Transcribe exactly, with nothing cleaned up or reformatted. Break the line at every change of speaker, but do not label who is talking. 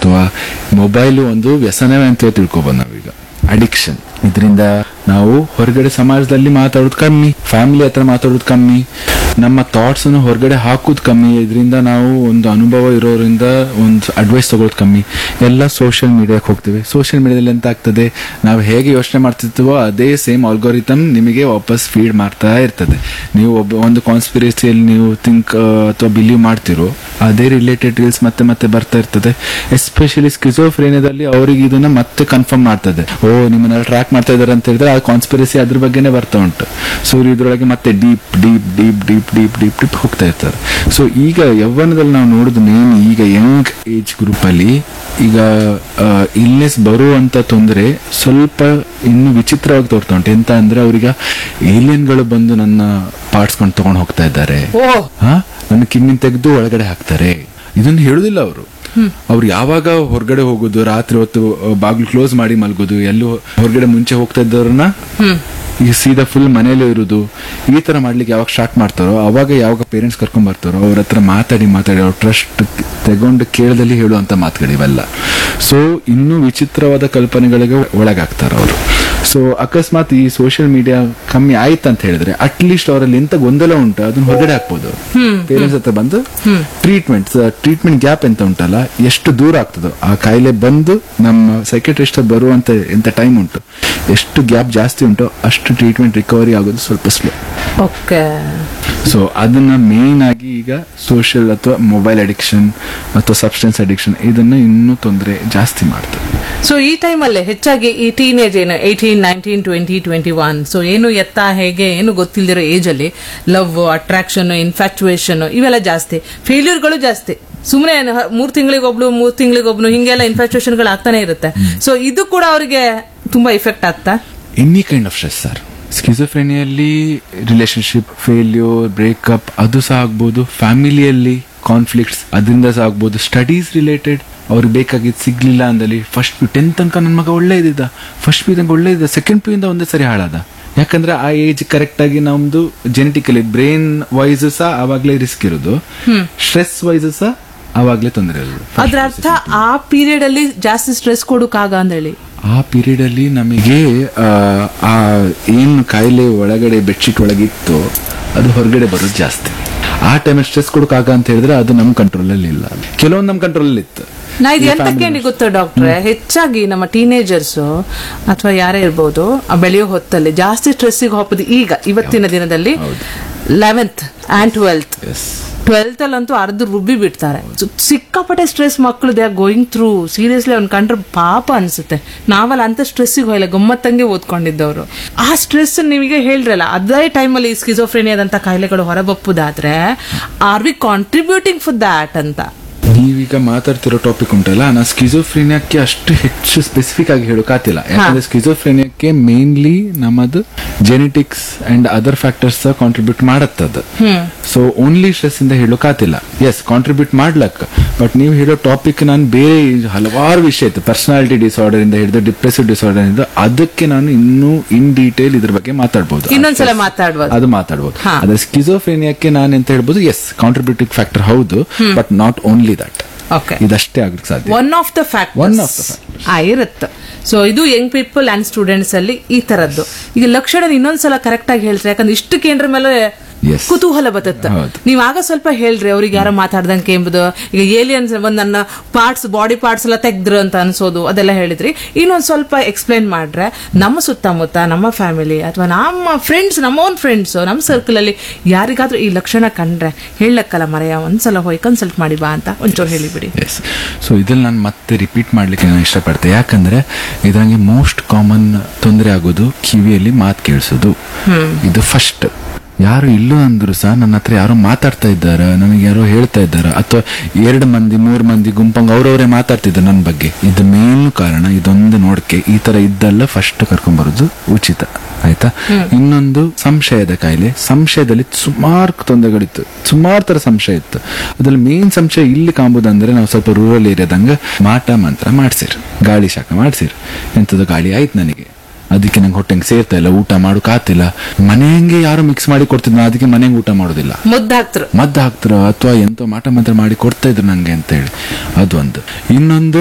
ಅಥವಾ ಮೊಬೈಲು ಒಂದು ವ್ಯಸನವೇ ಅಂತ ತಿಳ್ಕೊಬೋದು ನಾವೀಗ. ಅಡಿಕ್ಷನ್, ಇದರಿಂದ ನಾವು ಹೊರಗಡೆ ಸಮಾಜದಲ್ಲಿ ಮಾತಾಡೋದು ಕಮ್ಮಿ, ಫ್ಯಾಮಿಲಿ ಹತ್ರ ಮಾತಾಡೋದು ಕಮ್ಮಿ, ನಮ್ಮ ಥಾಟ್ಸ್ ಅನ್ನು ಹೊರಗಡೆ ಹಾಕೋದು ಕಮ್ಮಿ. ಇದರಿಂದ ನಾವು ಒಂದು ಅನುಭವ ಇರೋದ್ರಿಂದ ಒಂದು ಅಡ್ವೈಸ್ ತಗೊಳ್ಳೋದು ಕಮ್ಮಿ. ಎಲ್ಲ ಸೋಷಿಯಲ್ ಮೀಡಿಯಾಕ್ಕೆ ಹೋಗ್ತೇವೆ. ಸೋಷಿಯಲ್ ಮೀಡಿಯಾದಲ್ಲಿ ಎಂತ ಆಗ್ತದೆ, ನಾವು ಹೇಗೆ ಯೋಚನೆ ಮಾಡ್ತಿರ್ತೀವೋ ಅದೇ ಸೇಮ್ ಆಲ್ಗೋರಿಥಮ್ ನಿಮಗೆ ವಾಪಸ್ ಫೀಡ್ ಮಾಡ್ತಾ ಇರ್ತದೆ. ನೀವು ಒಬ್ಬ ಒಂದು ಕಾನ್ಸ್ಪಿರಸಿಯಲ್ಲಿ ನೀವು ಥಿಂಕ್ ಅಥವಾ ಬಿಲೀವ್ ಮಾಡ್ತಿರೋ ಅದೇ ರಿಲೇಟೆಡ್ ರೀಲ್ಸ್ ಮತ್ತೆ ಮತ್ತೆ ಬರ್ತಾ ಇರ್ತದೆ. ಎಸ್ಪೆಷಲಿ ಸ್ಕಿಜೋಫ್ರೇನಿಯಾದಲ್ಲಿ ಅವರಿಗೆ ಇದನ್ನ ಮತ್ತೆ ಕನ್ಫರ್ಮ್ ಮಾಡ್ತದೆ. ಓ, ನಿಮ್ಮನ್ನೆಲ್ಲ ಟ್ರ್ಯಾಕ್ ಮಾಡ್ತಾ ಇದಾರೆ ಅಂತ ಹೇಳಿದ್ರೆ ಆ ಕಾನ್ಸ್ಪಿರಸಿ ಅದ್ರ ಬಗ್ಗೆನೇ ಬರ್ತಾ ಉಂಟು. ಸೊ ಇದ್ರೊಳಗೆ ಮತ್ತೆ deep deep deep deep deep deep deep ಹೋಗ್ತಾ ಇರ್ತಾರೆ. ಸೊ ಈಗ ಯೌವನದಲ್ಲಿ ನಾವು ನೋಡುದು ಮೇನ್ ಈಗ ಯಂಗ್ ಏಜ್ ಗ್ರೂಪ್ ಅಲ್ಲಿ ಈಗ ಇಲ್ನೆಸ್ ಬರುವಂತ ತೊಂದರೆ ಸ್ವಲ್ಪ ಇನ್ನು ವಿಚಿತ್ರವಾಗಿ ತೋರ್ತಾ ಉಂಟು. ಎಂತ ಅಂದ್ರೆ ಅವ್ರಿಗೆ ಏಲಿಯನ್ಗಳು ಬಂದು ನನ್ನ ಪಾರ್ಟ್ಸ್ಕೊಂಡು ತಗೊಂಡು ಹೋಗ್ತಾ ಇದ್ದಾರೆ, ಹಾ ನನ್ನ ಕಿಡ್ನಿ ತೆಗೆದು ಒಳಗಡೆ ಹಾಕ್ತಾರೆ. ಇದನ್ನ ಹೇಳುದಿಲ್ಲ ಅವರು. ಅವ್ರು ಯಾವಾಗ ಹೊರಗಡೆ ಹೋಗೋದು, ರಾತ್ರಿ ಹೊತ್ತು ಬಾಗಿಲು ಕ್ಲೋಸ್ ಮಾಡಿ ಮಲ್ಗೋದು, ಎಲ್ಲೂ ಹೊರಗಡೆ ಮುಂಚೆ ಹೋಗ್ತಾ ಇದ್ದವ್ರನ್ನ ಈಗ ಸೀದಾ ಫುಲ್ ಮನೇಲಿ ಇರುದು, ಈ ತರ ಮಾಡ್ಲಿಕ್ಕೆ ಯಾವಾಗ ಸ್ಟಾರ್ಟ್ ಮಾಡ್ತಾರೋ ಅವಾಗ ಯಾವಾಗ ಪೇರೆಂಟ್ಸ್ ಕರ್ಕೊಂಡ್ ಬರ್ತಾರೋ ಅವ್ರ ಹತ್ರ ಮಾತಾಡಿ ಮಾತಾಡಿ ಅವ್ರ ಟ್ರಸ್ಟ್ ತಗೊಂಡು ಕೇಳದಲ್ಲಿ ಹೇಳುವಂತ ಮಾತುಗಳಿವೆಲ್ಲ. ಸೊ ಇನ್ನೂ ವಿಚಿತ್ರವಾದ ಕಲ್ಪನೆಗಳಿಗೆ ಒಳಗಾಗ್ತಾರ ಅವರು. ಸೊ ಅಕಸ್ಮಾತ್ ಈ ಸೋಷಿಯಲ್ ಮೀಡಿಯಾ ಕಮ್ಮಿ ಆಯ್ತು ಅಂತ ಹೇಳಿದ್ರೆ ಅಟ್ಲೀಸ್ಟ್ ಅವರಲ್ಲಿ ಎಂತ ಗೊಂದಲ ಉಂಟು ಅದನ್ನ ಹೊರಗಡೆ ಹಾಕ್ಬೋದು. ಪೇರೆಂಟ್ಸ್ ಹತ್ರ ಬಂದು ಟ್ರೀಟ್ಮೆಂಟ್ ಟ್ರೀಟ್ಮೆಂಟ್ ಗ್ಯಾಪ್ ಎಂತ ಉಂಟಲ್ಲ, ಎಷ್ಟು ದೂರ ಆಗ್ತದೋ ಆ ಕಾಯಿಲೆ ಬಂದು ನಮ್ಮ ಸೈಕೆಟ್ರಿಸ್ಟ್ ಬರುವಂತ ಎಂತ ಟೈಮ್ ಉಂಟು, ಎಷ್ಟು ಗ್ಯಾಪ್ ಜಾಸ್ತಿ ಉಂಟು ಅಷ್ಟು ಟ್ರೀಟ್ಮೆಂಟ್ ರಿಕವರಿ ಆಗೋದು ಸ್ವಲ್ಪ ಸ್ಲೋ.
ಓಕೆ.
ಸೊ ಅದನ್ನ ಮೇನ್ ಆಗಿ ಈಗ ಸೋಷಿಯಲ್ ಅಥವಾ ಮೊಬೈಲ್ ಅಡಿಕ್ಷನ್ ಅಥವಾ ಸಬ್ಸ್ಟೆನ್ಸ್ ಅಡಿಕ್ಷನ್ ಇದನ್ನ ಇನ್ನೂ ತೊಂದರೆ ಜಾಸ್ತಿ ಮಾಡ್ತದೆ.
ಸೊ ಈ ಟೈಮಲ್ಲೇ ಹೆಚ್ಚಾಗಿ ಈ ಟೀನೇಜ್ ಏನು eighteen nineteen twenty twenty one so ಏನು ಎತ್ತ ಹೇಗೆ ಏನು ಗೊತ್ತಿಲ್ದಿರೋ ಏಜ್ ಅಲ್ಲಿ ಲವ್, ಅಟ್ರಾಕ್ಷನ್, ಇನ್ಫ್ಯಾಚುಯೇಷನ್ ಇವೆಲ್ಲ ಜಾಸ್ತಿ, ಫೇಲ್ಯೂರ್ಗಳು ಜಾಸ್ತಿ. ಸುಮ್ಮನೆ ಮೂರ್ ತಿಂಗಳಿಗೊಬ್ಳು ಮೂರ್ ತಿಂಗಳಿಗೊಬ್ನು ಹಿಂಗೆಲ್ಲ ಇನ್ಫ್ಯಾಚುಯೇಷನ್ ಗಳು ಆಗ್ತಾನೆ ಇರುತ್ತೆ. ಸೊ ಇದು ಕೂಡ ಅವರಿಗೆ ತುಂಬಾ ಇಫೆಕ್ಟ್ ಆಗ್ತಾ.
Any kind of stress sir, ಸ್ಕಿಜೋಫ್ರೆನಿಯಲ್ಲಿ relationship failure, breakup ಅದು ಸಹ ಆಗ್ಬೋದು, ಫ್ಯಾಮಿಲಿಯಲ್ಲಿ ಕಾನ್ಫ್ಲಿಕ್ಟ್ಸ್ ಅದರಿಂದ ಸಹ ಆಗ್ಬೋದು, ಸ್ಟಡೀಸ್ ರಿಲೇಟೆಡ್ ಅವ್ರಿಗೆ ಬೇಕಾಗಿದ್ದು ಸಿಗ್ಲಿಲ್ಲ ಅಂದಲ್ಲಿ ಫಸ್ಟ್ ಪಿ ಟೆಂತ್ ತನಕ ನನ್ನ ಮಗ ಒಳ್ಳೆ ಇದ್ದ, ಫಸ್ಟ್ ಪಿ ತನಕ ಒಳ್ಳೆ ಇದ್ದ, ಸೆಕೆಂಡ್ ಪಿ ಇಂದ ಒಂದೇ ಸರಿ ಹಾಳಾದ. ಯಾಕಂದ್ರೆ ಆ ಏಜ್ ಕರೆಕ್ಟ್ ಆಗಿ ನಮ್ದು ಜೆನೆಟಿಕಲಿ ಬ್ರೈನ್ ವೈಸ್ ಸಹ ಆವಾಗ್ಲೇ ರಿಸ್ಕ್ ಇರೋದು, ಸ್ಟ್ರೆಸ್ ವೈಸ್ ಸಹ ಆವಾಗ್ಲೇ ತೊಂದರೆ ಇರೋದು.
ಅದ್ರ ಅರ್ಥ ಆ ಪೀರಿಯಡ್ ಅಲ್ಲಿ ಜಾಸ್ತಿ ಸ್ಟ್ರೆಸ್ ಕೊಡೋಕಾಗ ಅಂದೇಳಿ
ಆ ಪೀರಿಯಡ್ ಅಲ್ಲಿ ನಮಗೆ ಆ ಏನು ಕಾಯಿಲೆ ಒಳಗಡೆ ಬೆಡ್ಶೀಟ್ ಒಳಗಿತ್ತು ಅದು ಹೊರಗಡೆ ಬರೋದು ಜಾಸ್ತಿ. ಆ ಟೈಮ್ ಸ್ಟ್ರೆಸ್ ಕೊಡೋಕಾಗ ಅಂತ ಹೇಳಿದ್ರೆ ಅದು ನಮ್ ಕಂಟ್ರೋಲ್ ಅಲ್ಲಿ ಇಲ್ಲ, ಕೆಲವೊಂದು ನಮ್ ಕಂಟ್ರೋಲ್ ಅಲ್ಲಿ ಇತ್ತು.
ನಾ ಇದು ಎಂತಕ್ಕೆ ಗೊತ್ತಾ ಡಾಕ್ಟ್ರೆ, ಹೆಚ್ಚಾಗಿ ನಮ್ಮ ಟೀನೇಜರ್ಸ್ ಅಥವಾ ಯಾರೇ ಇರ್ಬೋದು ಬೆಳೆಯೋ ಹೊತ್ತಲ್ಲಿ ಜಾಸ್ತಿ ಸ್ಟ್ರೆಸ್ಸಿಗೆ ಹೋಗೋದು ಈಗ ಇವತ್ತಿನ ದಿನದಲ್ಲಿ ಲೆವೆಂತ್ ಅಂಡ್ ಟ್ವೆಲ್ತ್ ಟ್ವೆಲ್ತ್ ಅಲ್ಲಂತೂ ಅರ್ಧ ರುಬ್ಬಿ ಬಿಡ್ತಾರೆ. ಸಿಕ್ಕಾಪಟ್ಟೆ ಸ್ಟ್ರೆಸ್ ಮಕ್ಕಳು they are going through. Seriously ಅವ್ನ್ ಕಂಡ್ರೆ ಪಾಪ ಅನ್ಸುತ್ತೆ. ನಾವಲ್ಲ ಅಂತ ಸ್ಟ್ರೆಸ್ಸಿಗೆ ಹೋಗಿಲ್ಲ, ಗಮ್ಮತ್ತಂಗೆ ಓದ್ಕೊಂಡಿದ್ದವರು. ಆ ಸ್ಟ್ರೆಸ್ ನಿಮಗೆ ಹೇಳ್ರಲ್ಲ, ಅದೇ ಟೈಮಲ್ಲಿ ಸ್ಕಿಜೋಫ್ರೆನಿಯಾದಂತ ಕಾಯಿಲೆಗಳು ಹೊರಬಪ್ಪುದಾದ್ರೆ R V contributing for that ಅಂತ.
ನೀವೀಗ ಮಾತಾಡ್ತಿರೋ ಟಾಪಿಕ್ ಉಂಟಲ್ಲ, ನಾ ಸ್ಕಿಜೋಫ್ರೆನಿಯಾಕ್ಕೆ ಅಷ್ಟು ಹೆಚ್ಚು ಸ್ಪೆಸಿಫಿಕ್ ಆಗಿ ಹೇಳೋಕಾತಿಲ್ಲ. ಯಾಕಂದ್ರೆ ಸ್ಕಿಜೋಫ್ರೆನಿಯಾಕ್ಕೆ ಮೇನ್ಲಿ ನಮ್ಮದು genetics and other factors contribute ಮಾಡತ್ತದ. ಸೊ ಓನ್ಲಿ ಸ್ಟ್ರೆಸ್ ಇಂದ ಹೇಳೋಕಾತಿಲ್ಲ. ಎಸ್ ಕಾಂಟ್ರಿಬ್ಯೂಟ್ ಮಾಡ್ಲಕ್, ಬಟ್ ನೀವು ಹೇಳೋ ಟಾಪಿಕ್ ನಾನು ಬೇರೆ ಹಲವಾರು ವಿಷಯ ಇತ್ತು, ಪರ್ಸನಾಲಿಟಿ ಡಿಸಾರ್ಡರ್ ಇಂದ ಹಿಡಿದು ಡಿಪ್ರೆಸಿವ್ ಡಿಸಾರ್ಡರ್ ಇಂದ, ಅದಕ್ಕೆ ನಾನು ಇನ್ನೂ ಇನ್ ಡೀಟೇಲ್ ಇದ್ರ ಬಗ್ಗೆ ಮಾತಾಡ್ಬೋದು,
ಇನ್ನೊಂದ್ಸಲ ಮಾತಾಡ್ಬೋದು,
ಅದು ಮಾತಾಡ್ಬೋದು. ಆದ್ರೆ ಸ್ಕಿಜೋಫ್ರೆನಿಯಾಕ್ಕೆ ನಾನು ಎಂತ ಹೇಳ್ಬೋದು, ಎಸ್ ಕಾಂಟ್ರಿಬ್ಯೂಟಿಂಗ್ ಫ್ಯಾಕ್ಟರ್ ಹೌದು, ಬಟ್ ನಾಟ್ ಓನ್ಲಿ ದಟ್. ಇದಷ್ಟೇ ಆಗ್ಲಿಕ್ಕೆ ಸಾಧ್ಯ.
ಒನ್ ಆಫ್ ದ ಫ್ಯಾಕ್ಟರ್ಸ್ ಇರುತ್ತೆ. ಸೊ ಇದು ಯಂಗ್ ಪೀಪಲ್ ಅಂಡ್ ಸ್ಟೂಡೆಂಟ್ಸ್ ಅಲ್ಲಿ ಈ ತರದ್ದು. ಈಗ ಲಕ್ಷಣ ಇನ್ನೊಂದ್ಸಲ ಕರೆಕ್ಟ್ ಆಗಿ ಹೇಳ್ತಾರೆ, ಯಾಕಂದ್ರೆ ಇಷ್ಟು ಕೇಂದ್ರ ಮೇಲೆ ಕುತೂಹಲ ಬತ್ತ. ನೀವ್ ಆಗ ಸ್ವಲ್ಪ ಹೇಳ್ರಿ ಅವ್ರಿಗೆ ಯಾರೋ ಮಾತಾಡ್ದಂಗೆ ಎಂಬುದು. ಈಗ ಏಲಿಯನ್ಸ್ ಒಂದ್ ನನ್ನ ಪಾರ್ಟ್ಸ್ ಬಾಡಿ ಪಾರ್ಟ್ಸ್ ಎಲ್ಲ ತೆಗ್ದ್ರು ಅಂತ ಅನ್ಸೋದು ಅದೆಲ್ಲ ಹೇಳಿದ್ರಿ. ಇನ್ನೊಂದ್ ಸ್ವಲ್ಪ ಎಕ್ಸ್ಪ್ಲೈನ್ ಮಾಡ್ರೆ ನಮ್ಮ ಸುತ್ತಮುತ್ತ ನಮ್ಮ ಫ್ಯಾಮಿಲಿ ಅಥವಾ ನಮ್ಮ ಫ್ರೆಂಡ್ಸ್, ನಮ್ಮ ಓನ್ ಫ್ರೆಂಡ್ಸ್, ನಮ್ಮ ಸರ್ಕಲ್ ಅಲ್ಲಿ ಯಾರಿಗಾದ್ರೂ ಈ ಲಕ್ಷಣ ಕಂಡ್ರೆ ಹೇಳಕ್ಕಲ್ಲ ಮರೆಯ ಒಂದ್ಸಲ ಹೋಗಿ ಕನ್ಸಲ್ಟ್ ಮಾಡಿ ಬಾ ಅಂತ ಒಂಚೂರು ಹೇಳಿಬಿಡಿ.
ಸೊ ಇದ್ರಲ್ಲಿ ನಾನು ಮತ್ತೆ ರಿಪೀಟ್ ಮಾಡ್ಲಿಕ್ಕೆ ನಾನು ಇಷ್ಟಪಡ್ತೆ, ಯಾಕಂದ್ರೆ ಇದ್ರಂಗೆ ಮೋಸ್ಟ್ ಕಾಮನ್ ತೊಂದರೆ ಆಗೋದು ಕಿವಿಯಲ್ಲಿ ಮಾತು ಕೇಳಿಸೋದು. ಇದು ಫಸ್ಟ್. ಯಾರು ಇಲ್ಲೂ ಅಂದ್ರು ಸಹ ನನ್ನ ಹತ್ರ ಯಾರೋ ಮಾತಾಡ್ತಾ ಇದ್ದಾರ, ನನಗೆ ಯಾರೋ ಹೇಳ್ತಾ ಇದ್ದಾರ, ಅಥವಾ ಎರಡು ಮಂದಿ ಮೂರ್ ಮಂದಿ ಗುಂಪಂಗ್ ಅವ್ರವರೇ ಮಾತಾಡ್ತಿದ್ದಾರೆ ನನ್ನ ಬಗ್ಗೆ. ಇದು ಮೇನ್ ಕಾರಣ. ಇದೊಂದು ನೋಡಕ್ಕೆ ಈ ತರ ಇದ್ದಲ್ಲ ಫಸ್ಟ್ ಕರ್ಕೊಂಡ್ ಬರೋದು ಉಚಿತ, ಆಯ್ತಾ. ಇನ್ನೊಂದು ಸಂಶಯದ ಕಾಯಿಲೆ. ಸಂಶಯದಲ್ಲಿ ಸುಮಾರು ತೊಂದರೆಗಳಿತ್ತು, ಸುಮಾರು ತರ ಸಂಶಯ ಇತ್ತು. ಅದ್ರಲ್ಲಿ ಮೇನ್ ಸಂಶಯ ಇಲ್ಲಿ ಕಾಂಬುದಂದ್ರೆ ನಾವು ಸ್ವಲ್ಪ ರೂರಲ್ ಏರಿಯಾದಂಗ ಮಾಟ ಮಂತ್ರ ಮಾಡ್ಸಿರ್, ಗಾಳಿ ಶಾಖ ಮಾಡ್ಸಿರ್. ಎಂತದ್ದು ಗಾಳಿ ಆಯ್ತು ನನಗೆ, ಅದಕ್ಕೆ ನಂಗೆ ಹೊಟ್ಟೆಂಗೆ ಸೇರ್ತಾ ಇಲ್ಲ, ಊಟ ಮಾಡೋಕಾತಿಲ್ಲ. ಮನೆಯಂಗೆ ಯಾರು ಮಿಕ್ಸ್ ಮಾಡಿ ಕೊಡ್ತಿದ್ರು, ಅದಕ್ಕೆ ಮನೆಯಂಗೆ ಊಟ ಮಾಡೋದಿಲ್ಲ, ಮದ್ದು ಹಾಕ್ತಿರು ಮದ್ದು ಹಾಕ್ತಿರೋ ಅಥವಾ ಎಂತೋ ಮಾಟ ಮಂತ್ರ ಮಾಡಿ ಕೊಡ್ತಾ ಇದ್ರು ನಂಗೆ ಅಂತ ಹೇಳಿ ಅದೊಂದು. ಇನ್ನೊಂದು